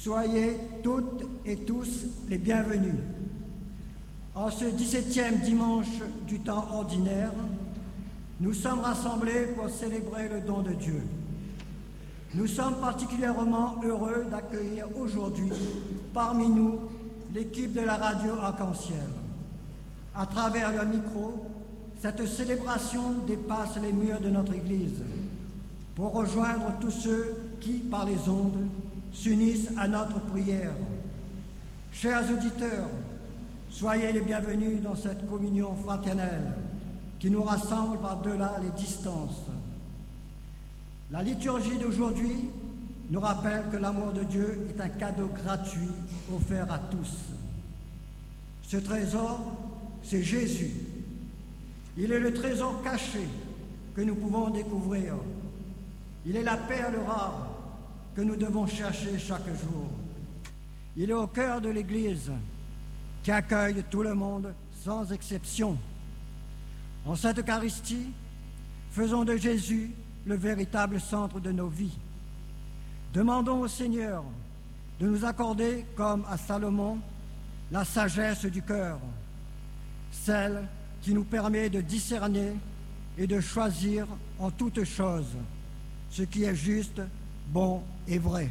Soyez toutes et tous les bienvenus. En ce 17e dimanche du temps ordinaire, nous sommes rassemblés pour célébrer le don de Dieu. Nous sommes particulièrement heureux d'accueillir aujourd'hui parmi nous l'équipe de la radio Arc-en-Ciel. À travers le micro, cette célébration dépasse les murs de notre Église pour rejoindre tous ceux qui, par les ondes, s'unissent à notre prière. Chers auditeurs, soyez les bienvenus dans cette communion fraternelle qui nous rassemble par-delà les distances. La liturgie d'aujourd'hui nous rappelle que l'amour de Dieu est un cadeau gratuit offert à tous. Ce trésor, c'est Jésus. Il est le trésor caché que nous pouvons découvrir. Il est la perle rare que nous devons chercher chaque jour. Il est au cœur de l'Église qui accueille tout le monde sans exception. En cette Eucharistie, faisons de Jésus le véritable centre de nos vies. Demandons au Seigneur de nous accorder, comme à Salomon, la sagesse du cœur, celle qui nous permet de discerner et de choisir en toutes choses ce qui est juste, bon et vrai.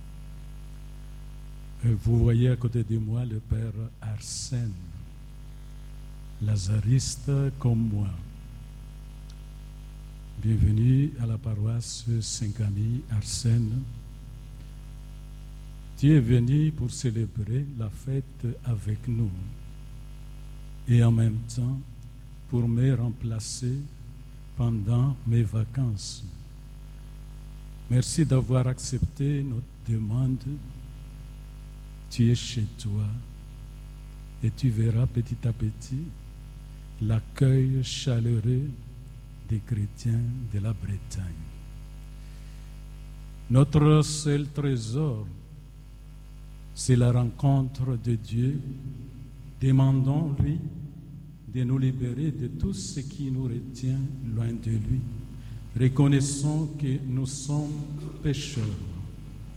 Vous voyez à côté de moi le père Arsène, lazariste comme moi. Bienvenue à la paroisse Saint-Camille Arsène. Tu es venu pour célébrer la fête avec nous et en même temps pour me remplacer pendant mes vacances. Merci d'avoir accepté notre demande. Tu es chez toi et tu verras petit à petit l'accueil chaleureux des chrétiens de la Bretagne. Notre seul trésor, c'est la rencontre de Dieu. Demandons-lui de nous libérer de tout ce qui nous retient loin de lui. Reconnaissons que nous sommes pécheurs.